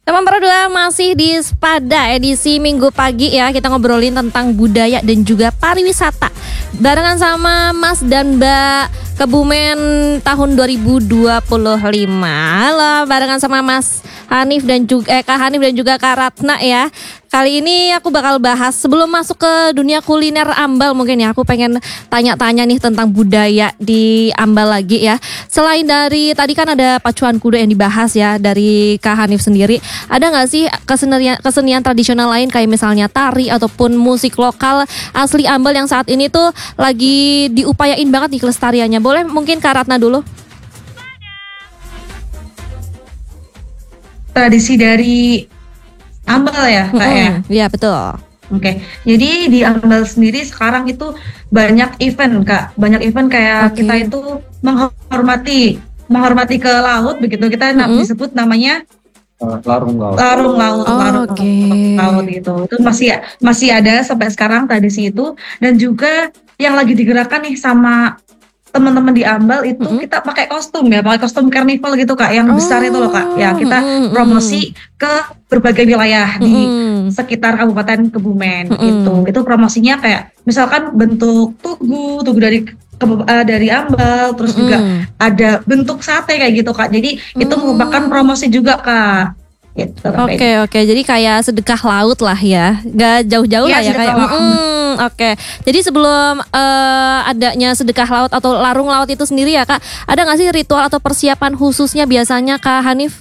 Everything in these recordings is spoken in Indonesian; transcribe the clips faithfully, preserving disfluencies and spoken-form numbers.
Teman berdua masih di Spada edisi Minggu pagi ya. Kita ngobrolin tentang budaya dan juga pariwisata barengan sama Mas dan Mbak Kebumen tahun dua ribu dua puluh lima. Halo, barengan sama Mas Hanif dan juga eh, Kak Hanif dan juga Kak Ratna ya. Kali ini aku bakal bahas sebelum masuk ke dunia kuliner Ambal mungkin ya. Aku pengen tanya-tanya nih tentang budaya di Ambal lagi ya. Selain dari tadi kan ada pacuan kuda yang dibahas ya dari Kak Hanif sendiri. Ada nggak sih kesenian kesenian tradisional lain kayak misalnya tari ataupun musik lokal asli Ambal yang saat ini tuh lagi diupayain banget nih kelestariannya? Boleh mungkin Kak Ratna dulu. Tradisi dari Ambal ya Kak ya? Iya betul. Oke, jadi di Ambal sendiri sekarang itu banyak event Kak, banyak event kayak okay. kita itu menghormati menghormati ke laut begitu, kita mm-hmm. disebut namanya uh, larung laut. Larung laut, oh, larung okay. laut gitu. Itu masih masih ada sampai sekarang tradisi itu, dan juga yang lagi digerakkan nih sama teman-teman di Ambal itu mm-hmm. kita pakai kostum ya, pakai kostum karnival gitu Kak, yang oh, besar itu loh Kak. Ya kita mm-hmm. promosi ke berbagai wilayah mm-hmm. di sekitar Kabupaten Kebumen mm-hmm. gitu. Itu promosinya kayak misalkan bentuk tugu, tugu dari uh, dari Ambal, terus mm-hmm. juga ada bentuk sate kayak gitu Kak. Jadi mm-hmm. itu merupakan promosi juga Kak. Gitu, oke okay, oke okay. Jadi kayak sedekah laut lah ya, nggak jauh-jauh ya, lah ya kayak mm, oke okay. Jadi sebelum uh, adanya sedekah laut atau larung laut itu sendiri ya Kak, ada nggak sih ritual atau persiapan khususnya biasanya Kak Hanif?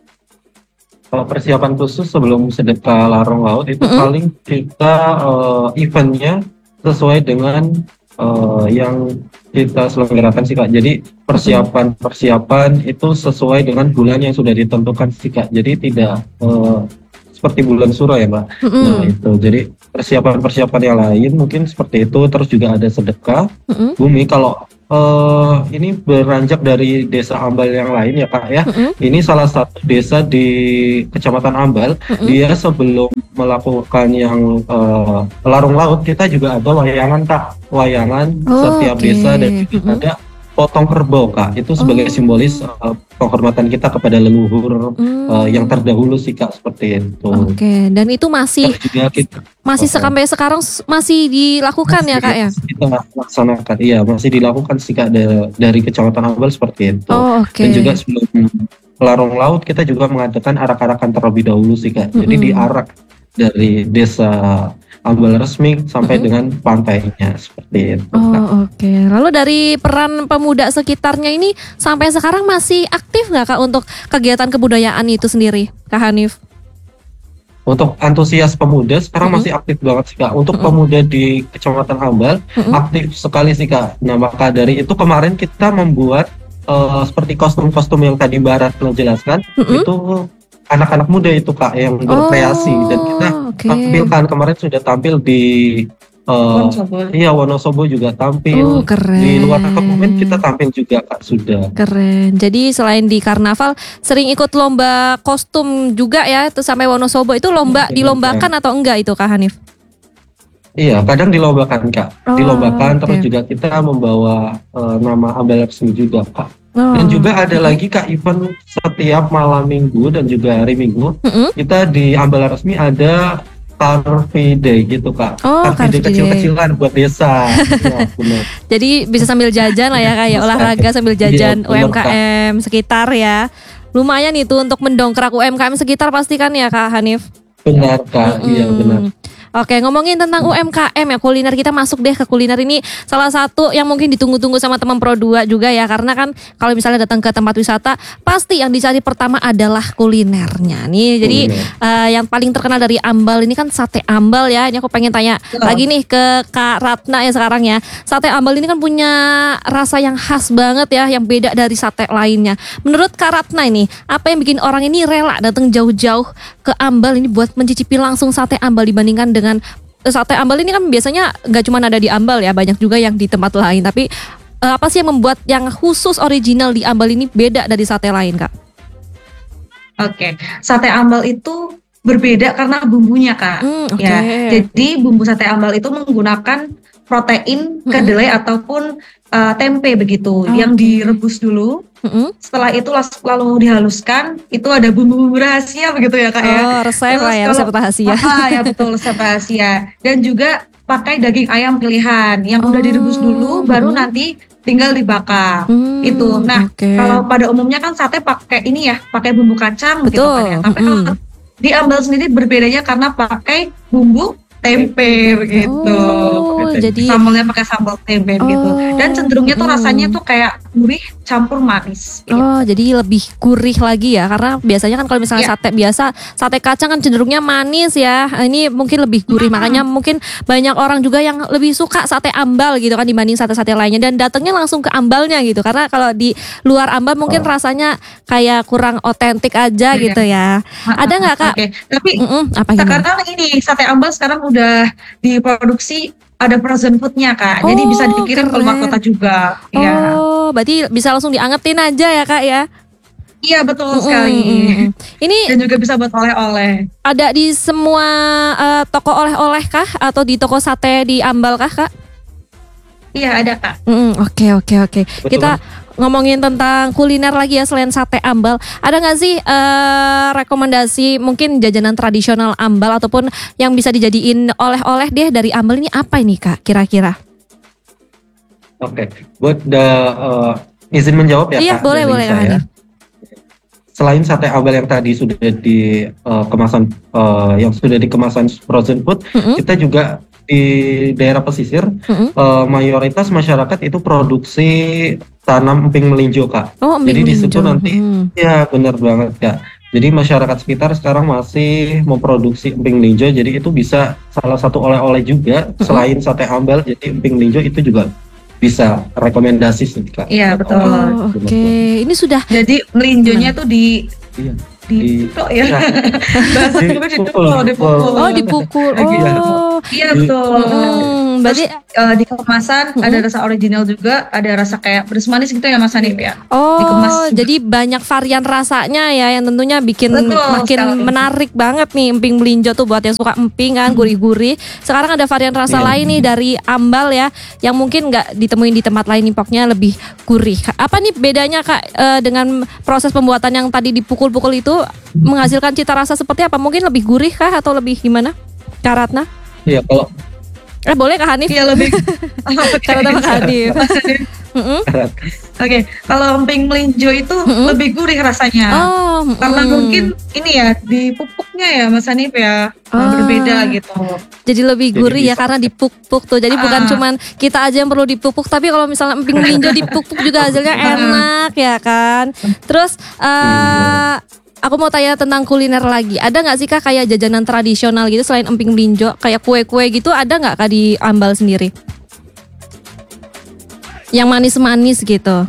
Kalau persiapan khusus sebelum sedekah larung laut itu mm-hmm. paling kita uh, eventnya sesuai dengan uh, yang kita selenggarakan sih Kak. Jadi persiapan-persiapan itu sesuai dengan bulan yang sudah ditentukan sih Kak. Jadi tidak uh, seperti bulan suro ya Mbak. Mm-hmm. Nah itu, jadi persiapan-persiapan yang lain mungkin seperti itu. Terus juga ada sedekah mm-hmm. bumi. Kalau uh, ini beranjak dari desa Ambal yang lain ya Kak ya. Mm-hmm. Ini salah satu desa di Kecamatan Ambal. Mm-hmm. Dia sebelum melakukan yang uh, larung laut, kita juga ada wayangan Kak. Wayangan oh, setiap okay. desa, dan juga mm-hmm. ada potong kerbau Kak. Itu sebagai oh. simbolis uh, penghormatan kita kepada leluhur mm. uh, yang terdahulu sih Kak, seperti itu. Oke, okay. Dan itu masih kita, masih okay. sampai sekarang masih dilakukan masih, ya Kak ya? Kita laksanakan, iya masih dilakukan sih Kak dari, dari Kecamatan Ambal seperti itu. Oh, okay. Dan juga sebelum larung laut kita juga mengadakan arak-arakan terlebih dahulu sih Kak. Mm-hmm. Jadi diarak dari desa Ambal resmi sampai mm-hmm. dengan pantainya seperti itu. Oh oke. Okay. Lalu dari peran pemuda sekitarnya ini sampai sekarang masih aktif nggak Kak untuk kegiatan kebudayaan itu sendiri, Kak Hanif? Untuk antusias pemuda sekarang mm-hmm. masih aktif banget sih Kak. Untuk mm-hmm. pemuda di Kecamatan Ambal mm-hmm. aktif sekali sih Kak. Nah maka dari itu kemarin kita membuat uh, seperti kostum-kostum yang tadi Barat menjelaskan mm-hmm. itu anak-anak muda itu Kak yang berkreasi oh, dan kita okay. tampilkan kemarin sudah tampil di uh, Wonosobo. Iya Wonosobo juga tampil. Oh, keren. Di luar Kebumen kita tampil juga Kak sudah. Keren. Jadi selain di karnaval sering ikut lomba kostum juga ya, itu sampai Wonosobo itu lomba ya, dilombakan ya. Atau enggak itu Kak Hanif? Iya, kadang dilombakan Kak. Oh, dilombakan okay. Terus juga kita membawa uh, nama Ambal resmi juga Kak. Oh. Dan juga ada lagi Kak event setiap malam minggu dan juga hari minggu mm-hmm. kita di Ambal resmi ada Car Free Day gitu Kak. Oh, Car Free Day kecil-kecilan buat desa. Ya, benar. Jadi bisa sambil jajan lah ya kayak olahraga sambil jajan ya, U M K M Kak. Sekitar ya. Lumayan itu untuk mendongkrak U M K M sekitar pastikan ya Kak Hanif. Benar Kak, mm-hmm. iya benar. Oke, ngomongin tentang U M K M ya, kuliner, kita masuk deh ke kuliner. Ini salah satu yang mungkin ditunggu-tunggu sama teman Pro dua juga ya, karena kan kalau misalnya datang ke tempat wisata pasti yang dicari pertama adalah kulinernya nih. Jadi uh, yang paling terkenal dari Ambal ini kan sate Ambal ya. Ini aku pengen tanya oh. lagi nih ke Kak Ratna ya sekarang ya. Sate Ambal ini kan punya rasa yang khas banget ya, yang beda dari sate lainnya. Menurut Kak Ratna ini, apa yang bikin orang ini rela datang jauh-jauh ke Ambal ini buat mencicipi langsung sate Ambal dibandingkan dengan sate Ambal ini kan biasanya nggak cuma ada di Ambal ya, banyak juga yang di tempat lain. Tapi uh, apa sih yang membuat yang khusus original di Ambal ini beda dari sate lain Kak? Oke, okay. Sate Ambal itu berbeda karena bumbunya Kak. Mm, okay. Ya, jadi bumbu sate Ambal itu menggunakan protein kedelai mm-hmm. ataupun uh, tempe begitu, Oke. yang direbus dulu. Mm-mm. Setelah itu las- lalu dihaluskan, itu ada bumbu-bumbu rahasia begitu ya kak ya. Oh, resep lah ya, Terus resep kalau- rahasia. Ah, ya betul, resep rahasia. Dan juga pakai daging ayam pilihan yang udah Oh, direbus dulu, baru mm-mm. nanti tinggal dibakar. Hmm, Itu. Nah, oke. kalau pada umumnya kan sate pakai ini ya, pakai bumbu kacang begitu Betul, kan ya. Tapi mm-mm. kalau di ambal sendiri berbedanya karena pakai bumbu tempe begitu. Oh, jadi Sambalnya pakai sambal tempe begitu. Dan cenderungnya tuh mm. rasanya tuh kayak gurih campur manis. Gitu. Oh, jadi lebih gurih lagi ya, karena biasanya kan kalau misalnya Iya. sate biasa, sate kacang kan cenderungnya manis ya. Ini mungkin lebih gurih, Mm-mm. makanya mungkin banyak orang juga yang lebih suka sate ambal gitu kan dibanding sate-sate lainnya, dan datangnya langsung ke ambalnya gitu. Karena kalau di luar ambal mungkin Oh. rasanya kayak kurang otentik aja Iya. gitu ya. Ada nggak, Kak? Oke, tapi Mm-mm, apa gimana? sekarang ini sate ambal sekarang udah diproduksi ada frozen foodnya kak, jadi bisa Oh, dikirim ke luar keren. kota juga. Iya, Oh, berarti bisa langsung diangetin aja ya, Kak ya? iya betul Mm-mm, sekali. mm-mm. Ini Dan juga bisa buat oleh-oleh. ada di semua eh, toko oleh-oleh kah atau di toko sate di Ambal kah, Kak? Iya ada kak. Mm, Oke oke oke. Betul, Kita ngomongin tentang kuliner lagi ya selain sate Ambal. Ada nggak sih eh, rekomendasi mungkin jajanan tradisional Ambal ataupun yang bisa dijadiin oleh-oleh deh dari Ambal ini apa ini, Kak? Kira-kira? Oke, buat da, uh, izin menjawab ya Iya, Kak, boleh, dari boleh, Kak saya. Hanif. Selain sate ambal yang tadi sudah di uh, kemasan uh, yang sudah di kemasan frozen food, Mm-mm, kita juga di daerah pesisir mm-mm. uh, mayoritas masyarakat itu produksi tanam emping melinjo Kak. Oh, Jadi emping di situ melinjo. nanti Mm. ya benar banget Kak. Jadi masyarakat sekitar sekarang masih memproduksi emping melinjo, jadi itu bisa salah satu oleh-oleh juga selain sate ambal. Jadi emping melinjo itu juga bisa rekomendasi sih Kak. Iya betul. Oh, oke. Ini sudah Jadi melinjonya tuh di Iya. di Di- tok ya. Iya. Bahasa gue dipukul, Dipukul, dipukul. oh dipukul. Iya. Oh. Iya betul. Mm, berarti Eh, di kemasan Mm-mm. ada rasa original juga, ada rasa kayak pedas manis gitu ya Mas Hanif ya. oh dikemas juga. jadi banyak varian rasanya ya yang tentunya bikin Betul makin sekali. menarik banget nih emping melinjo tuh buat yang suka emping kan gurih-gurih. Sekarang ada varian rasa Iya. lain nih dari ambal ya yang mungkin nggak ditemuin di tempat lain nih, pokoknya lebih gurih. Apa nih bedanya Kak eh, dengan proses pembuatan yang tadi dipukul-pukul itu menghasilkan cita rasa seperti apa? Mungkin lebih gurih kah atau lebih gimana? Kak Ratna? Iya, kalau Eh boleh Kak Hanif? Iya lebih. Oke. Kak Ratna, Kak Hanif. Mas Hanif. Mm-mm. Oke, kalau emping melinjo itu Mm-mm. lebih gurih rasanya. Oh, Karena mm. mungkin ini ya di pupuknya ya Mas Hanif ya Ah. berbeda gitu. Jadi lebih Jadi gurih ya bisa. karena dipupuk tuh. Jadi bukan Ah. cuman kita aja yang perlu dipupuk, tapi kalau misalnya emping melinjo dipupuk juga hasilnya enak ya kan. Terus eh aku mau tanya tentang kuliner lagi. Ada nggak sih Kak kayak jajanan tradisional gitu selain emping melinjo, kayak kue-kue gitu ada nggak Kak di Ambal sendiri? Yang manis-manis gitu.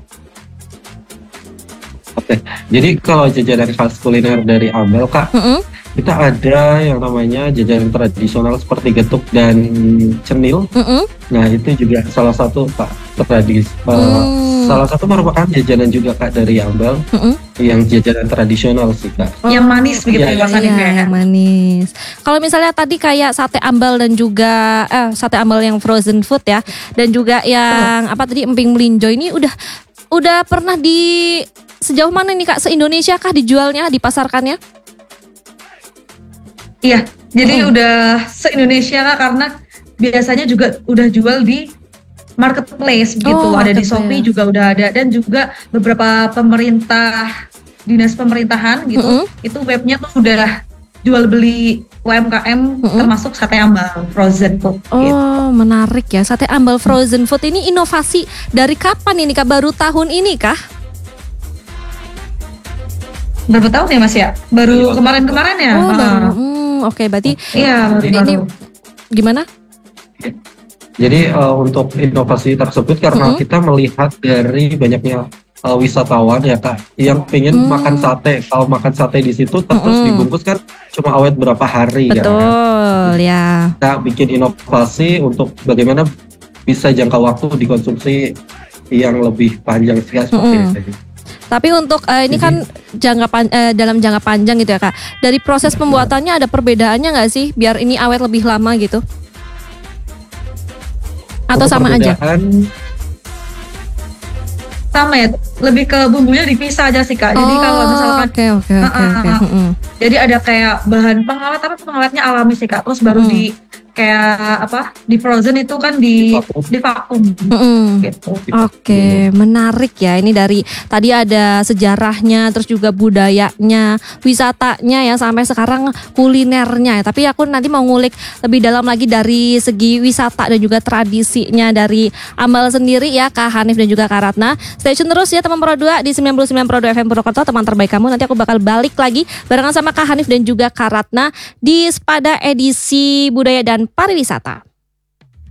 Oke, jadi kalau jajanan khas kuliner dari Ambal Kak, Mm-mm. kita ada yang namanya jajanan tradisional seperti getuk dan cenil. Mm-mm. Nah itu juga salah satu Kak tradisi. eh, Hmm. Salah satu merupakan jajanan juga Kak dari Ambal Mm-mm. yang jajanan tradisional sih Kak. Yang manis begitu Iya, ya Mas Hanif Iya, ya. yang manis. Kalau misalnya tadi kayak sate ambal dan juga eh sate ambal yang frozen food ya, dan juga yang apa tadi emping melinjo ini udah udah pernah di sejauh mana nih Kak se-Indonesia kah dijualnya, dipasarkannya? Iya, jadi Mm-mm. udah se-Indonesia Kak, karena biasanya juga udah jual di marketplace begitu. Oh, Ada di marketplace. Shopee juga udah ada, dan juga beberapa pemerintah dinas pemerintahan gitu. Mm-mm. Itu webnya tuh udah jual beli U M K M Mm-mm. termasuk sate ambal frozen food gitu. Oh, menarik ya. Sate ambal frozen food ini inovasi dari kapan ini Kak? Baru tahun ini kah? Berapa tahun ya Mas ya? Baru Iya. kemarin-kemarin ya? Oh, Ah. baru. Hmm, oke, berarti Iya, Jadi- baru. ini gimana? Jadi eh, untuk inovasi tersebut karena Mm-mm. kita melihat dari banyaknya eh, wisatawan ya Kak yang pengen Hmm. makan sate. Kalau makan sate di situ terus Mm-mm. dibungkus kan cuma awet berapa hari kan. Betul, ya. Kita bikin inovasi untuk bagaimana bisa jangka waktu dikonsumsi yang lebih panjang sih Kak, seperti Mm-mm. itu. Tapi untuk eh, ini Jadi- kan jangka pan- eh, dalam jangka panjang gitu ya Kak. Dari proses pembuatannya ada perbedaannya nggak sih biar ini awet lebih lama gitu? Atau Untuk sama aja? perbedaan, sama ya, lebih ke bumbunya dipisah aja sih Kak. Jadi kalau misalkan oke oke uh, oke uh, oke. uh, uh. Mm-mm. jadi ada kayak bahan pengawet, tapi pengawetnya alami sih Kak. Terus baru Mm. di kayak apa di frozen itu kan di Vakum. di vakum Mm-mm. gitu. Oke, menarik ya. Ini dari tadi ada sejarahnya, terus juga budayanya, wisatanya ya, sampai sekarang kulinernya. Tapi aku nanti mau ngulik lebih dalam lagi dari segi wisata dan juga tradisinya dari Ambal sendiri ya, Kak Hanif dan juga Kak Ratna. Stay tune terus ya teman Pro dua di sembilan puluh sembilan Pro dua F M Purwokerto, teman terbaik kamu. Nanti aku bakal balik lagi barengan sama Kak Hanif dan juga Kak Ratna di Spada edisi Budaya dan Pariwisata.